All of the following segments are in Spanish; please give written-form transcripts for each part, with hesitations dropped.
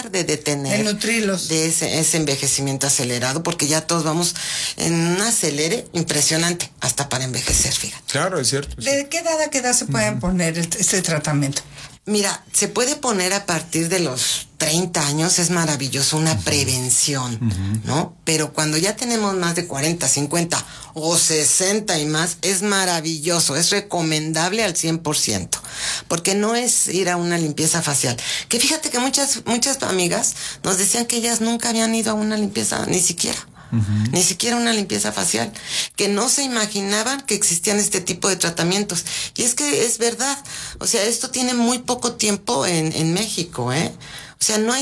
tratar de detener, de nutrirlos, de ese envejecimiento acelerado, porque ya todos vamos en un acelere impresionante, hasta para envejecer, fíjate. Claro, es cierto. ¿De qué edad a qué edad se pueden poner este tratamiento? Mira, se puede poner a partir de los 30 años, es maravilloso, una prevención, ¿no? Pero cuando ya tenemos más de 40, 50 o 60 y más, es maravilloso, es recomendable al 100%, porque no es ir a una limpieza facial. Que fíjate que muchas amigas nos decían que ellas nunca habían ido a una limpieza, ni siquiera una limpieza facial, que no se imaginaban que existían este tipo de tratamientos. Y es que es verdad, o sea, esto tiene muy poco tiempo en México, ¿eh? O sea, no hay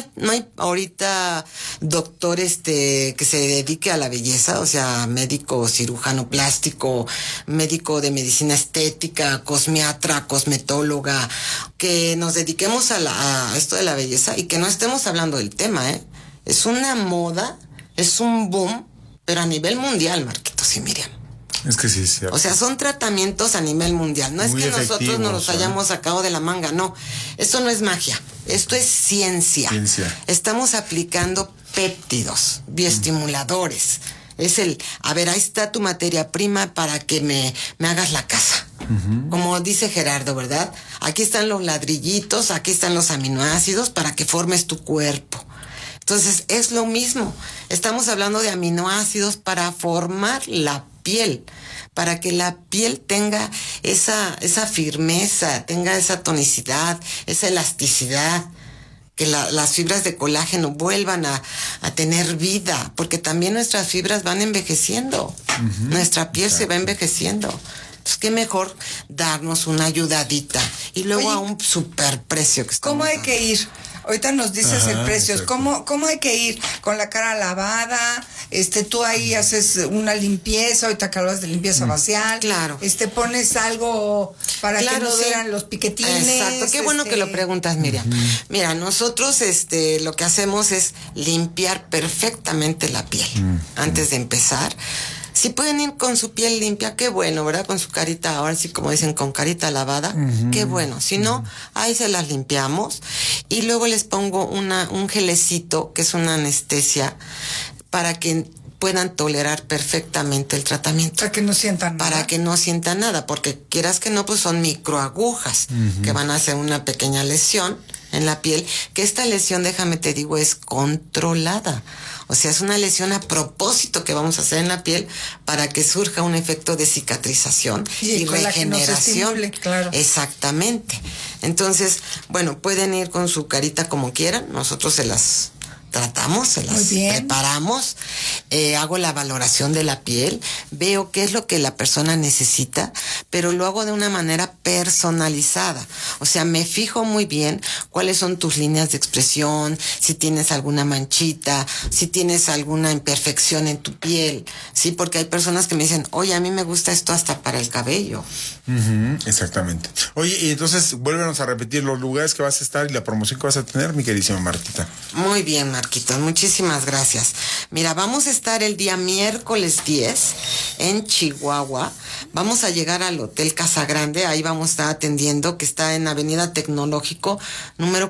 ahorita doctor que se dedique a la belleza, o sea, médico cirujano plástico, médico de medicina estética, cosmiatra, cosmetóloga, que nos dediquemos a esto de la belleza y que no estemos hablando del tema, ¿eh? Es una moda, es un boom, pero a nivel mundial, Marquitos y Miriam. Es que sí, es cierto. O sea, son tratamientos a nivel mundial. No muy es que nosotros nos los hayamos sacado de la manga, no. Esto no es magia, esto es ciencia. Estamos aplicando péptidos, bioestimuladores. Es a ver, ahí está tu materia prima para que me hagas la casa. Como dice Gerardo, ¿verdad? Aquí están los ladrillitos, aquí están los aminoácidos para que formes tu cuerpo. Entonces, es lo mismo. Estamos hablando de aminoácidos para formar la piel, para que la piel tenga esa firmeza, tenga esa tonicidad, esa elasticidad, que las fibras de colágeno vuelvan a tener vida, porque también nuestras fibras van envejeciendo, nuestra piel se va envejeciendo. Entonces, qué mejor darnos una ayudadita y luego a un superprecio que estamos ¿Cómo hay dando. Que ir? Ahorita nos dices el precio. ¿Cómo hay que ir? ¿Con la cara lavada? Tú ahí haces una limpieza, ahorita que hablas de limpieza facial. Claro. Pones algo para que no vean los piquetines. Exacto. Qué bueno que lo preguntas, Miriam. Mira, nosotros lo que hacemos es limpiar perfectamente la piel antes de empezar. Si pueden ir con su piel limpia, qué bueno, ¿verdad? Con su carita, ahora sí como dicen, con carita lavada, qué bueno. Si no, ahí se las limpiamos y luego les pongo un gelecito, que es una anestesia, para que puedan tolerar perfectamente el tratamiento. Para que no sientan nada. Para que no sientan nada, porque quieras que no, pues son microagujas que van a hacer una pequeña lesión en la piel, que esta lesión, déjame te digo, es controlada. O sea, es una lesión a propósito que vamos a hacer en la piel para que surja un efecto de cicatrización y regeneración. Claro. Exactamente. Entonces, bueno, pueden ir con su carita como quieran, nosotros se las tratamos, se las preparamos, hago la valoración de la piel, veo qué es lo que la persona necesita, pero lo hago de una manera personalizada. O sea, me fijo muy bien cuáles son tus líneas de expresión, si tienes alguna manchita, si tienes alguna imperfección en tu piel, ¿sí? Porque hay personas que me dicen, oye, a mí me gusta esto hasta para el cabello. Exactamente. Oye, y entonces vuélvenos a repetir los lugares que vas a estar y la promoción que vas a tener, mi queridísima Martita. Muy bien, Marquitos, muchísimas gracias. Mira, vamos a estar el día miércoles 10 en Chihuahua. Vamos a llegar al Hotel Casa Grande, ahí vamos a estar atendiendo, que está en Avenida Tecnológico, número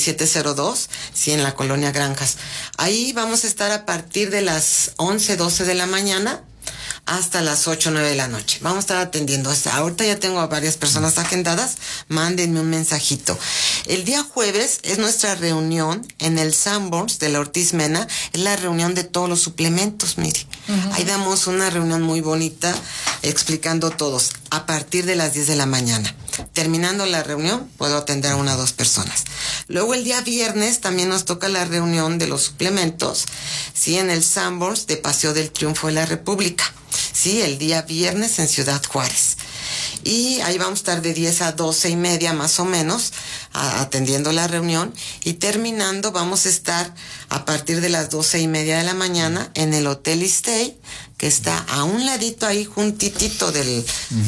4702, sí, en la Colonia Granjas. Ahí vamos a estar a partir de las 11, 12 de la mañana hasta las 8, 9 de la noche. Vamos a estar atendiendo. Ahorita ya tengo a varias personas agendadas. Mándenme un mensajito. El día jueves es nuestra reunión en el Sanborns de la Ortiz Mena. Es la reunión de todos los suplementos, mire. Ahí damos una reunión muy bonita explicando todos a partir de las 10 de la mañana. Terminando la reunión, puedo atender a 1 o 2 personas. Luego el día viernes también nos toca la reunión de los suplementos, sí, en el Sanborns de Paseo del Triunfo de la República. Sí, el día viernes en Ciudad Juárez. Y ahí vamos a estar de 10 a 12 y media más o menos atendiendo la reunión, y terminando vamos a estar a partir de las 12 y media de la mañana en el Hotel Stay, que está a un ladito ahí juntitito del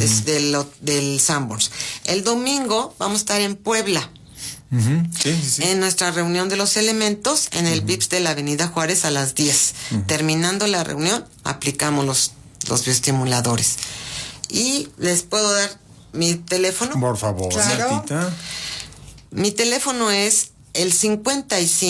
Sanborns. El domingo vamos a estar en Puebla. Sí. En nuestra reunión de los elementos en el VIPS de la Avenida Juárez a las 10. Terminando la reunión, aplicamos los bioestimuladores. Y les puedo dar mi teléfono. Por favor, claro. Martita. Mi teléfono es el 55